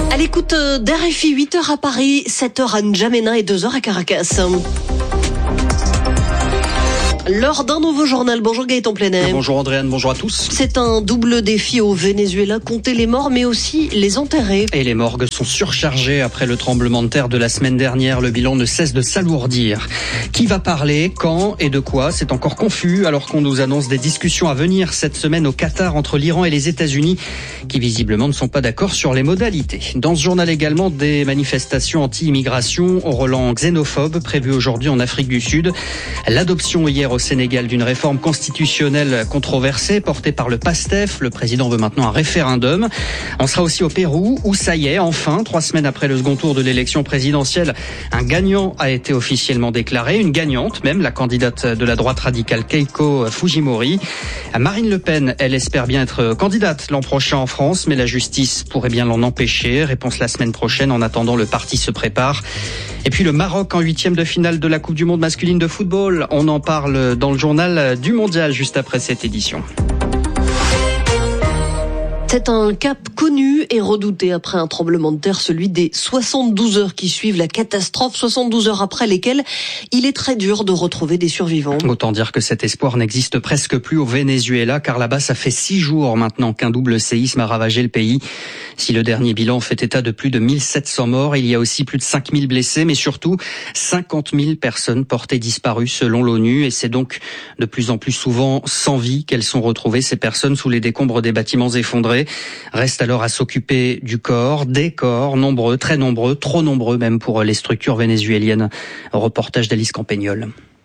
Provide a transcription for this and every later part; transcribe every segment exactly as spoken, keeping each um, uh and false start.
À l'écoute d'R F I, huit heures à Paris, sept heures à N'Djamena et deux heures à Caracas. L'heure d'un nouveau journal. Bonjour Gaëtan Plenet. Bonjour Andréane, bonjour à tous. C'est un double défi au Venezuela, compter les morts mais aussi les enterrer. Et les morgues sont surchargées après le tremblement de terre de la semaine dernière. Le bilan ne cesse de s'alourdir. Qui va parler, quand et de quoi? C'est encore confus alors qu'on nous annonce des discussions à venir cette semaine au Qatar entre l'Iran et les États-Unis qui visiblement ne sont pas d'accord sur les modalités. Dans ce journal également, des manifestations anti-immigration au relent xénophobe prévues aujourd'hui en Afrique du Sud. L'adoption hier au Sénégal d'une réforme constitutionnelle controversée portée par le PASTEF. Le président veut maintenant un référendum. On sera aussi au Pérou où ça y est, enfin, trois semaines après le second tour de l'élection présidentielle, un gagnant a été officiellement déclaré, une gagnante même, la candidate de la droite radicale Keiko Fujimori. Marine Le Pen, elle espère bien être candidate l'an prochain en France, mais la justice pourrait bien l'en empêcher. Réponse la semaine prochaine. En attendant, le parti se prépare. Et puis le Maroc en huitième de finale de la Coupe du Monde masculine de football. On en parle dans le journal du Mondial juste après cette édition. C'est un cap connu et redouté après un tremblement de terre, celui des soixante-douze heures qui suivent la catastrophe, soixante-douze heures après lesquelles il est très dur de retrouver des survivants. Autant dire que cet espoir n'existe presque plus au Venezuela, car là-bas ça fait six jours maintenant qu'un double séisme a ravagé le pays. Si le dernier bilan fait état de plus de mille sept cents morts, il y a aussi plus de cinq mille blessés, mais surtout cinquante mille personnes portées disparues selon l'ONU, et c'est donc de plus en plus souvent sans vie qu'elles sont retrouvées, ces personnes sous les décombres des bâtiments effondrés. Reste alors à s'occuper du corps, des corps, nombreux, très nombreux, trop nombreux même pour les structures vénézuéliennes. Reportage d'Alice Campagnol.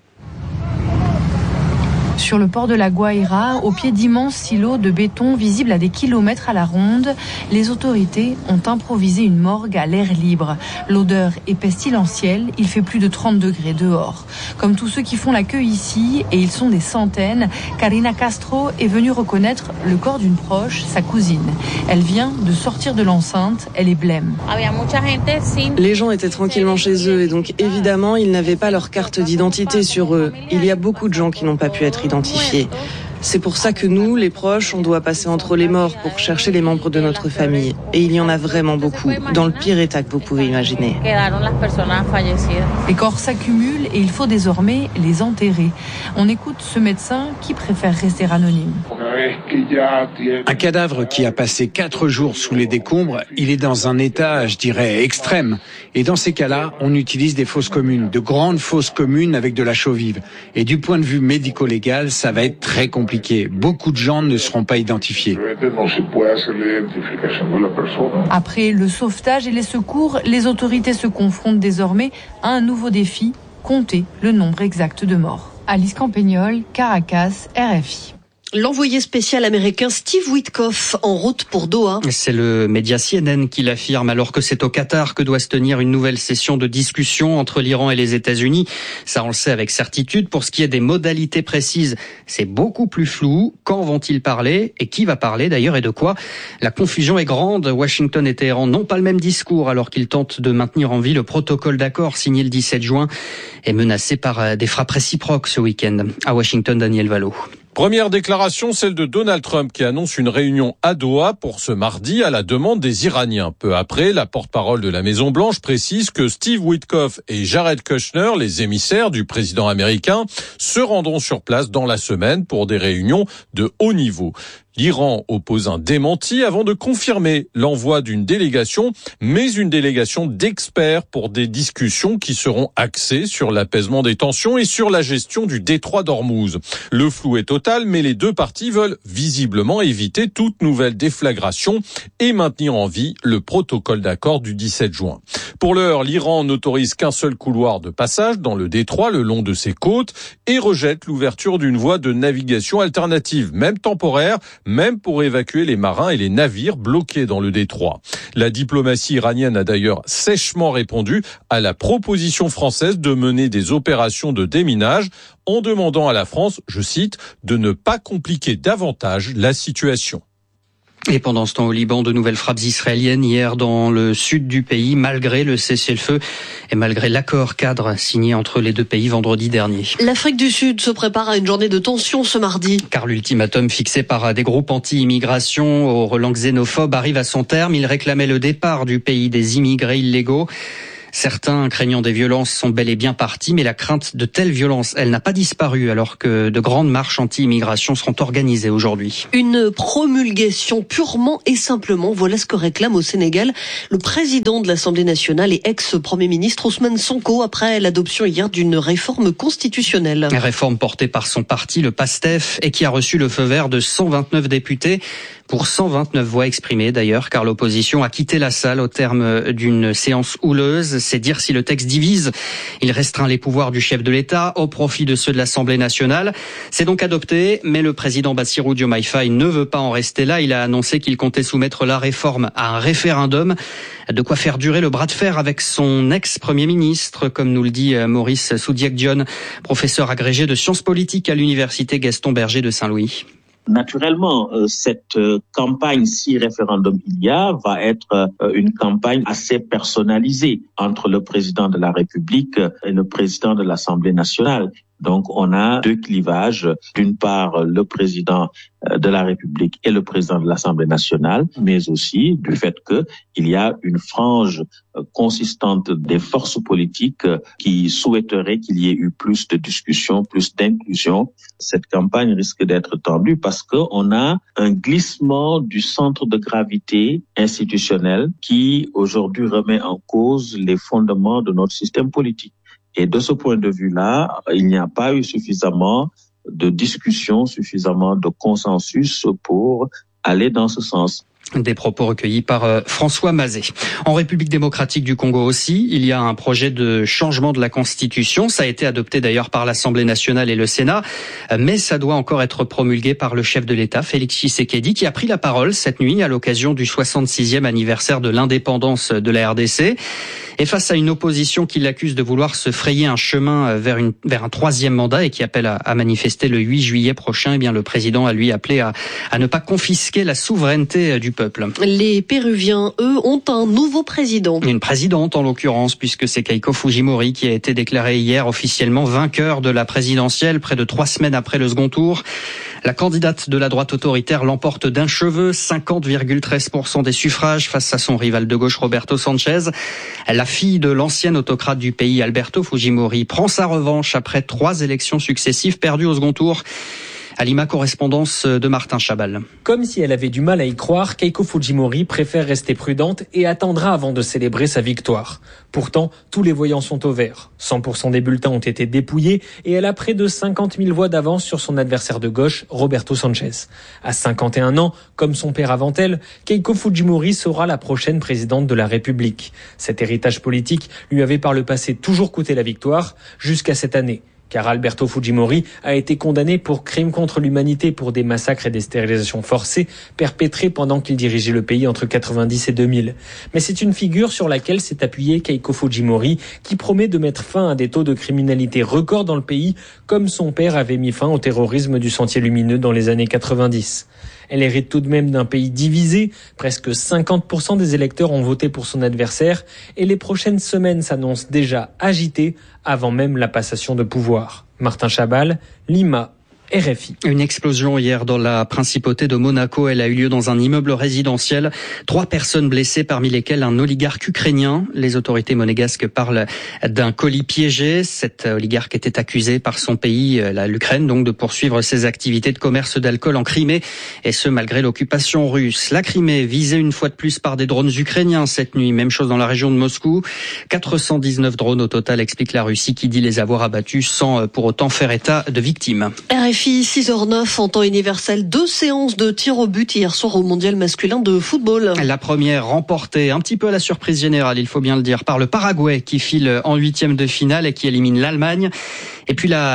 Sur le port de la Guaira, au pied d'immenses silos de béton visibles à des kilomètres à la ronde, les autorités ont improvisé une morgue à l'air libre. L'odeur est pestilentielle, il fait plus de trente degrés dehors. Comme tous ceux qui font la queue ici, et ils sont des centaines, Karina Castro est venue reconnaître le corps d'une proche, sa cousine. Elle vient de sortir de l'enceinte, elle est blême. Les gens étaient tranquillement chez eux et donc évidemment ils n'avaient pas leur carte d'identité sur eux. Il y a beaucoup de gens qui n'ont pas pu être identifiés. C'est pour ça que nous, les proches, on doit passer entre les morts pour chercher les membres de notre famille. Et il y en a vraiment beaucoup, dans le pire état que vous pouvez imaginer. Les corps s'accumulent et il faut désormais les enterrer. On écoute ce médecin qui préfère rester anonyme. Un cadavre qui a passé quatre jours sous les décombres, il est dans un état, je dirais, extrême. Et dans ces cas-là, on utilise des fosses communes, de grandes fosses communes avec de la chaux vive. Et du point de vue médico-légal, ça va être très compliqué. Beaucoup de gens ne seront pas identifiés. Après le sauvetage et les secours, les autorités se confrontent désormais à un nouveau défi, compter le nombre exact de morts. Alice Campagnol, Caracas, R F I. L'envoyé spécial américain Steve Witkoff en route pour Doha. C'est le média C N N qui l'affirme alors que c'est au Qatar que doit se tenir une nouvelle session de discussion entre l'Iran et les États-Unis. Ça, on le sait avec certitude. Pour ce qui est des modalités précises, c'est beaucoup plus flou. Quand vont-ils parler et qui va parler d'ailleurs et de quoi? La confusion est grande. Washington et Téhéran n'ont pas le même discours alors qu'ils tentent de maintenir en vie le protocole d'accord signé le dix-sept juin et menacé par des frappes réciproques ce week-end. À Washington, Daniel Valo. Première déclaration, celle de Donald Trump qui annonce une réunion à Doha pour ce mardi à la demande des Iraniens. Peu après, la porte-parole de la Maison-Blanche précise que Steve Witkoff et Jared Kushner, les émissaires du président américain, se rendront sur place dans la semaine pour des réunions de haut niveau. L'Iran oppose un démenti avant de confirmer l'envoi d'une délégation, mais une délégation d'experts pour des discussions qui seront axées sur l'apaisement des tensions et sur la gestion du détroit d'Ormuz. Le flou est total, mais les deux parties veulent visiblement éviter toute nouvelle déflagration et maintenir en vie le protocole d'accord du dix-sept juin. Pour l'heure, l'Iran n'autorise qu'un seul couloir de passage dans le détroit le long de ses côtes et rejette l'ouverture d'une voie de navigation alternative, même temporaire, même pour évacuer les marins et les navires bloqués dans le détroit. La diplomatie iranienne a d'ailleurs sèchement répondu à la proposition française de mener des opérations de déminage en demandant à la France, je cite, de ne pas compliquer davantage la situation. Et pendant ce temps au Liban, de nouvelles frappes israéliennes hier dans le sud du pays, malgré le cessez-le-feu et malgré l'accord cadre signé entre les deux pays vendredi dernier. L'Afrique du Sud se prépare à une journée de tension ce mardi. Car l'ultimatum fixé par des groupes anti-immigration au relents xénophobes arrive à son terme. Il réclamait le départ du pays des immigrés illégaux. Certains, craignant des violences, sont bel et bien partis, mais la crainte de telles violences, elle n'a pas disparu alors que de grandes marches anti-immigration seront organisées aujourd'hui. Une promulgation purement et simplement, voilà ce que réclame au Sénégal le président de l'Assemblée nationale et ex-premier ministre Ousmane Sonko après l'adoption hier d'une réforme constitutionnelle. Une réforme portée par son parti, le PASTEF, et qui a reçu le feu vert de cent vingt-neuf députés. Pour cent vingt-neuf voix exprimées d'ailleurs, car l'opposition a quitté la salle au terme d'une séance houleuse. C'est dire si le texte divise. Il restreint les pouvoirs du chef de l'État au profit de ceux de l'Assemblée nationale. C'est donc adopté, mais le président Bassirou Diomaye Faye ne veut pas en rester là. Il a annoncé qu'il comptait soumettre la réforme à un référendum. De quoi faire durer le bras de fer avec son ex-premier ministre, comme nous le dit Maurice Soudiak-Dione, professeur agrégé de sciences politiques à l'université Gaston Berger de Saint-Louis. Naturellement, cette campagne, si référendum il y a, va être une campagne assez personnalisée entre le président de la République et le président de l'Assemblée nationale. Donc, on a deux clivages. D'une part, le président de la République et le président de l'Assemblée nationale, mais aussi du fait qu'il y a une frange consistante des forces politiques qui souhaiteraient qu'il y ait eu plus de discussions, plus d'inclusion. Cette campagne risque d'être tendue parce qu'on a un glissement du centre de gravité institutionnel qui, aujourd'hui, remet en cause les fondements de notre système politique. Et de ce point de vue-là, il n'y a pas eu suffisamment de discussion, suffisamment de consensus pour aller dans ce sens. Des propos recueillis par euh, François Mazet. En République démocratique du Congo aussi, il y a un projet de changement de la Constitution. Ça a été adopté d'ailleurs par l'Assemblée nationale et le Sénat, mais ça doit encore être promulgué par le chef de l'État, Félix Tshisekedi, qui a pris la parole cette nuit à l'occasion du soixante-sixième anniversaire de l'indépendance de la R D C. Et face à une opposition qui l'accuse de vouloir se frayer un chemin vers, une, vers un troisième mandat et qui appelle à, à manifester le huit juillet prochain, eh bien le président a lui appelé à, à ne pas confisquer la souveraineté du peuple. Les Péruviens, eux, ont un nouveau président. Une présidente en l'occurrence, puisque c'est Keiko Fujimori qui a été déclaré hier officiellement vainqueur de la présidentielle, près de trois semaines après le second tour. La candidate de la droite autoritaire l'emporte d'un cheveu, cinquante virgule treize pour cent des suffrages face à son rival de gauche Roberto Sanchez. La fille de l'ancien autocrate du pays, Alberto Fujimori, prend sa revanche après trois élections successives perdues au second tour. Alima, correspondance de Martin Chabal. Comme si elle avait du mal à y croire, Keiko Fujimori préfère rester prudente et attendra avant de célébrer sa victoire. Pourtant, tous les voyants sont au vert. cent pour cent des bulletins ont été dépouillés et elle a près de cinquante mille voix d'avance sur son adversaire de gauche, Roberto Sanchez. À cinquante et un ans, comme son père avant elle, Keiko Fujimori sera la prochaine présidente de la République. Cet héritage politique lui avait par le passé toujours coûté la victoire, jusqu'à cette année. Car Alberto Fujimori a été condamné pour crimes contre l'humanité pour des massacres et des stérilisations forcées perpétrés pendant qu'il dirigeait le pays entre quatre-vingt-dix et deux mille. Mais c'est une figure sur laquelle s'est appuyé Keiko Fujimori qui promet de mettre fin à des taux de criminalité records dans le pays comme son père avait mis fin au terrorisme du Sentier Lumineux dans les années quatre-vingt-dix. Elle hérite tout de même d'un pays divisé. Presque cinquante pour cent des électeurs ont voté pour son adversaire et les prochaines semaines s'annoncent déjà agitées avant même la passation de pouvoir. Martin Chabal, Lima, R F I. Une explosion hier dans la principauté de Monaco. Elle a eu lieu dans un immeuble résidentiel. Trois personnes blessées, parmi lesquelles un oligarque ukrainien. Les autorités monégasques parlent d'un colis piégé. Cet oligarque était accusé par son pays, l'Ukraine, donc de poursuivre ses activités de commerce d'alcool en Crimée. Et ce, malgré l'occupation russe. La Crimée, visée une fois de plus par des drones ukrainiens cette nuit. Même chose dans la région de Moscou. quatre cent dix-neuf drones au total, explique la Russie, qui dit les avoir abattus sans pour autant faire état de victimes. R F I, six heures neuf en temps universel, deux séances de tir au but hier soir au mondial masculin de football. La première remportée, un petit peu à la surprise générale, il faut bien le dire, par le Paraguay qui file en huitième de finale et qui élimine l'Allemagne. Et puis la